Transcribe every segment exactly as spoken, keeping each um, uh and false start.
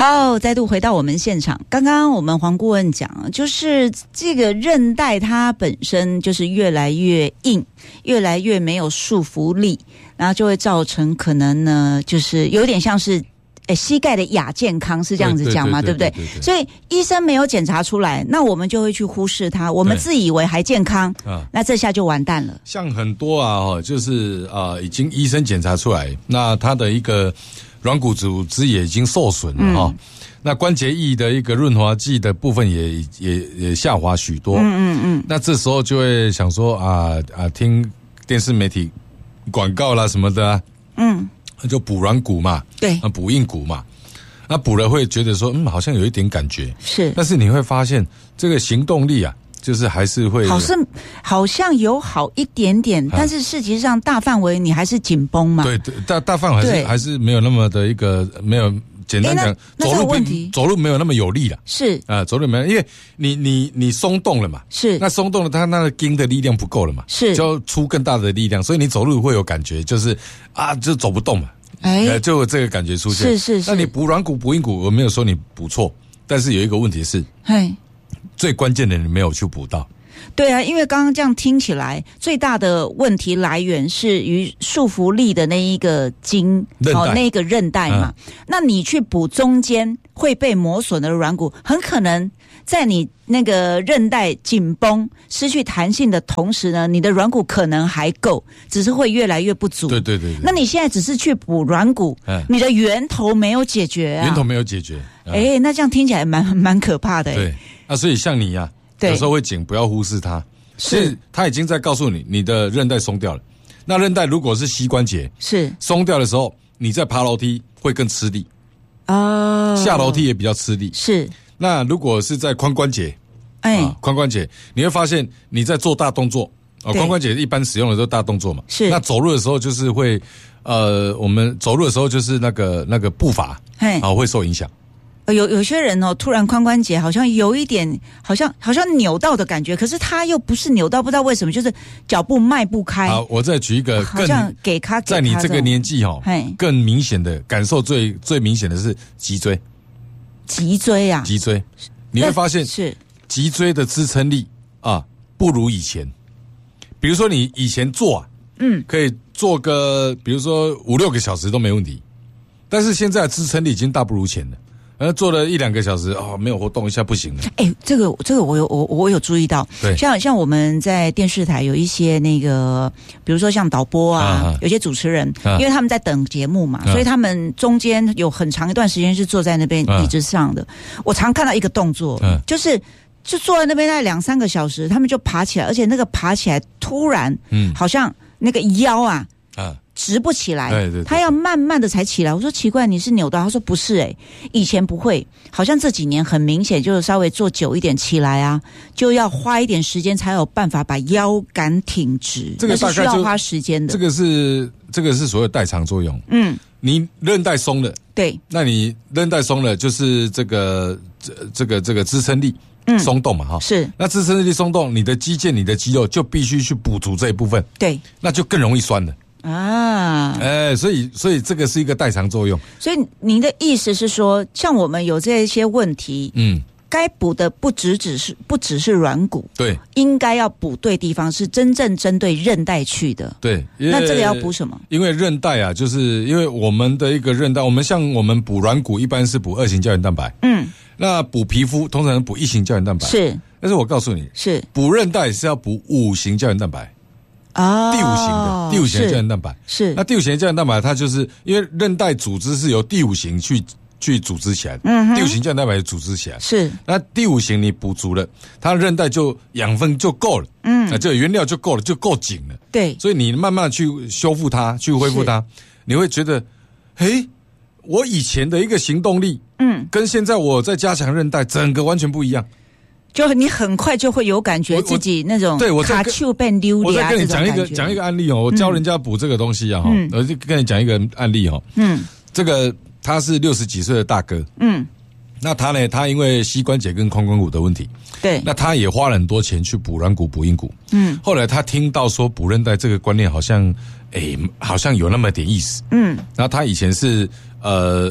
好，再度回到我们现场。刚刚我们黄顾问讲，就是这个韧带它本身就是越来越硬，越来越没有束缚力，然后就会造成可能呢，就是有点像是诶膝盖的亚健康，是这样子讲嘛，对不对？所以医生没有检查出来，那我们就会去忽视它，我们自以为还健康，那这下就完蛋了。 像很多啊，就是啊、呃，已经医生检查出来，那他的一个软骨组织也已经受损了哈、嗯，那关节液的一个润滑剂的部分也也也下滑许多，嗯嗯嗯，那这时候就会想说啊啊，听电视媒体广告啦什么的、啊，嗯，就补软骨嘛， 对， 啊补硬骨嘛，那补了会觉得说嗯好像有一点感觉， 是， 但是你会发现这个行动力啊。就是还是会， 好像好像有好一点点，但是实际上大范围你还是紧绷嘛。 对，大大范围还是还是没有那么的一个没有简单讲，走路问题走路没有那么有力了。 是啊、呃，走路没有，因为你你你松动了嘛， 是那松动了，它那个筋的力量不够了嘛， 是就要出更大的力量，所以你走路会有感觉，就是啊，就走不动嘛， 哎、 呃，就有这个感觉出现。 是是是。 那你补软骨补硬骨，我没有说你补错，但是有一个问题是， 嘿。 最关键的你没有去补到。 对啊，因为刚刚这样听起来，最大的问题来源是于束缚力的那一个筋， 哦， 那个韧带嘛、嗯。那你去补中间会被磨损的软骨，很可能在你那个韧带紧绷、失去弹性的同时呢，你的软骨可能还够，只是会越来越不足。 对对 对, 对。 那你现在只是去补软骨、嗯，你的源头没有解决啊。 源头没有解决。 哎、嗯欸，那这样听起来蛮蛮可怕的、欸。 对，那、啊、所以像你呀、啊，有时候会紧，不要忽视它。是，它已经在告诉你，你的韧带松掉了。那韧带如果是膝关节， 是松掉的时候，你在爬楼梯会更吃力哦， 下楼梯也比较吃力。 是， 那如果是在髋关节， 哎、欸， 髋、啊、关节，你会发现你在做大动作哦，髋关节一般使用的都是大动作嘛。 是， 那走路的时候就是会，呃，我们走路的时候就是那个那个步伐，哎，啊会受影响。 有有些人哦，突然髋关节好像有一点，好像好像扭到的感觉，可是他又不是扭到，不知道为什么，就是脚步迈不开。 好，我再举一个更， 好像给他在你这个年纪哦，更明显的感受最最明显的是脊椎。 脊椎啊， 脊椎，你会发现是脊椎的支撑力啊不如以前。比如说你以前坐啊，嗯，可以坐个比如说五六个小时都没问题，但是现在支撑力已经大不如前了。呃，做了一两个小时哦，没有活动一下不行了。 哎、欸，这个这个我有我我有注意到， 对， 像像我们在电视台有一些那个，比如说像导播啊，啊有些主持人、啊，因为他们在等节目嘛、啊，所以他们中间有很长一段时间是坐在那边椅子上的。啊、我常看到一个动作，啊、就是就坐在那边大概两三个小时，他们就爬起来，而且那个爬起来突然，嗯，好像那个腰啊。啊直不起来， 对对对， 他要慢慢的才起来。我说奇怪，你是扭到？他说不是、欸，哎，以前不会，好像这几年很明显，就是稍微坐久一点起来啊，就要花一点时间才有办法把腰杆挺直， 这个大概是需要花时间的。 这个是这个是所谓代偿作用。嗯，你韧带松了， 对， 那你韧带松了，就是这个这这个这个支撑力。嗯，松动嘛，哈， 是。 那支撑力松动，你的肌腱、你的肌肉就必须去补足这一部分， 对， 那就更容易酸了。 啊， 哎、欸，所以所以这个是一个代偿作用。 所以您的意思是说，像我们有这些问题，嗯，该补的不只只是不只是软骨， 对， 应该要补对地方，是真正针对韧带去的。 对， 那这个要补什么？ 因为韧带啊，就是因为我们的一个韧带，我们像我们补软骨一般是补二型胶原蛋白，嗯，那补皮肤通常补一型胶原蛋白， 是。 但是我告诉你， 是补韧带是要补五型胶原蛋白。 哦， 第五型的第五型的胶原蛋白是， 那第五型的胶原蛋白它就是因为韧带组织是由第五型去去组织起来的，嗯，第五型胶原蛋白组织起来是， 那第五型你补足了，它韧带就养分就够了，嗯，那就原料就够了，就够紧了， 对， 所以你慢慢去修复它，去恢复它，你会觉得，诶，我以前的一个行动力，嗯，跟现在我在加强韧带，整个完全不一样。 就你很快就会有感觉自己那种卡丘变溜我再跟你讲一个讲一个案例哦，我教人家补这个东西啊，嗯，我就跟你讲一个案例哈，嗯，这个他是六十几岁的大哥，嗯，那他呢，他因为膝关节跟髋关骨的问题， 对， 那他也花了很多钱去补软骨、补硬骨，嗯，后来他听到说补韧带这个观念好像，诶，好像有那么点意思，嗯，然后他以前是呃。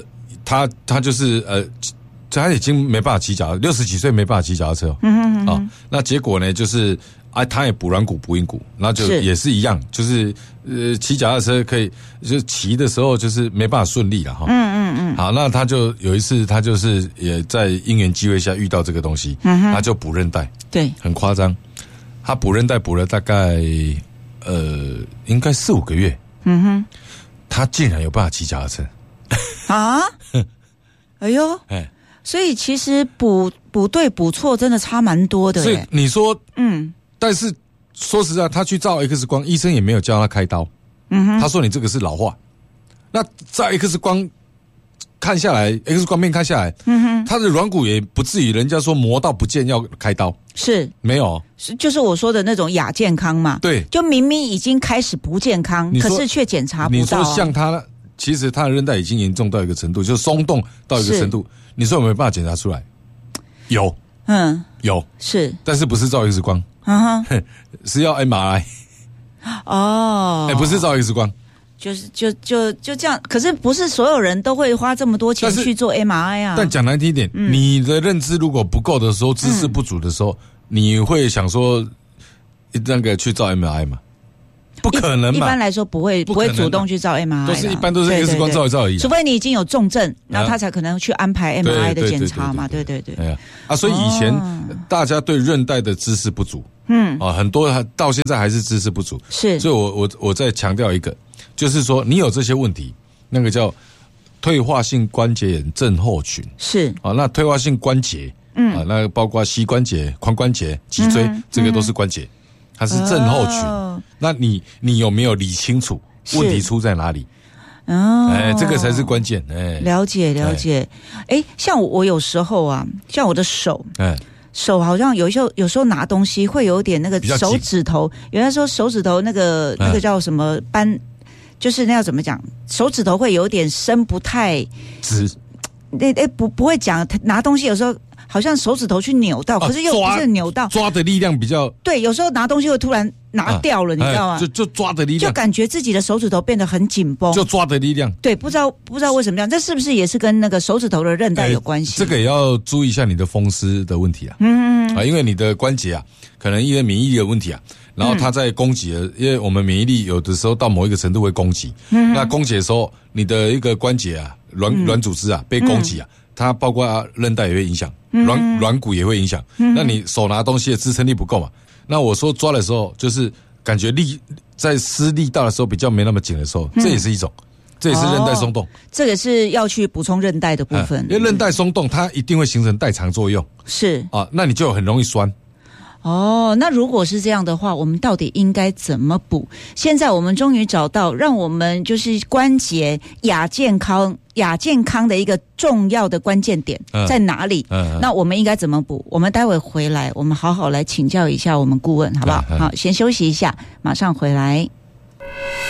他他就是呃，他已经没办法骑脚，六十几岁没办法骑脚踏车哦。 嗯哼嗯哼啊，那结果呢，就是啊，他也补软骨补硬骨，那就是也是一样，就是呃，骑脚踏车可以，就骑的时候就是没办法顺利了哈。嗯嗯嗯。好，那他就有一次，他就是也在因缘机会下遇到这个东西，嗯哼，他就补韧带， 对， 很夸张，他补韧带补了大概呃，应该四五个月，嗯哼，他竟然有办法骑脚踏车。 啊，哎呦，哎，所以其实补补对补错真的差蛮多的。 所以你说，嗯，但是说实在，他去照 X 光，医生也没有叫他开刀。嗯哼，他说你这个是老化。那照 X 光看下来 ，X 光片看下来，嗯哼，他的软骨也不至于人家说磨到不见要开刀， 是没有， 是就是我说的那种亚健康嘛。对，就明明已经开始不健康，可是却检查不到。 你说像他。其实他的韧带已经严重到一个程度，就是松动到一个程度，你说有没有办法检查出来？有，嗯，有，是，但是不是照 X 光，嗯哼，是要 M R I。哦，哎、欸，不是照 X 光， 就是就就就这样。可是不是所有人都会花这么多钱去做 M R I 啊？ 但讲难听一点，嗯、你的认知如果不够的时候，知识不足的时候，嗯、你会想说那个去照 M R I 吗？不可能嘛！ 一般来说不会不会主动去照 M R I， 都是一般都是 X 光照一照而已。 除非你已经有重症，然后他才可能去安排 M R I 的检查嘛。对对对。哎呀啊，所以以前大家对韧带的知识不足，嗯啊，很多到现在还是知识不足。是，所以我我我再强调一个，就是说你有这些问题，那个叫退化性关节炎症候群。是啊，那退化性关节，嗯啊，那包括膝关节、髋关节、脊椎，这个都是关节。它是症候群，哦、那你你有没有理清楚问题出在哪里？哦，哎，这个才是关键。哎， 了解了解。哎，像我，我有时候啊，像我的手，哎，手好像有时候有时候拿东西会有点那个手指头，有人说手指头那个那个叫什么斑，就是那要怎么讲，手指头会有点伸不太直。哎哎，不不会讲拿东西有时候。好像手指头去扭到，可是又不是扭到， 抓的力量比较对。有时候拿东西会突然拿掉了，啊、你知道吗？ 就就抓的力量， 就感觉自己的手指头变得很紧绷， 就抓的力量。 对，不知道不知道为什么这样，这是不是也是跟那个手指头的韧带有关系？ 这个也要注意一下你的风湿的问题啊。嗯嗯啊，因为你的关节啊，可能因为免疫力的问题啊，然后它在攻击了，因为我们免疫力有的时候到某一个程度会攻击，嗯、那攻击的时候，你的一个关节啊，软软组织啊被攻击啊。嗯它包括韧带也会影响，软软骨也会影响。嗯、那你手拿东西的支撑力不够嘛？那我说抓的时候，就是感觉力在施力道的时候比较没那么紧的时候，嗯、这也是一种，这也是韧带松动。哦、 这个是要去补充韧带的部分， 嗯、因为韧带松动，它一定会形成代偿作用。是啊，那你就很容易酸。 哦，那如果是这样的话，我们到底应该怎么补？现在我们终于找到让我们就是关节亚健康、亚健康的一个重要的关键点在哪里？嗯嗯、那我们应该怎么补？我们待会回来，我们好好来请教一下我们顾问，好不好？嗯嗯、好，先休息一下，马上回来。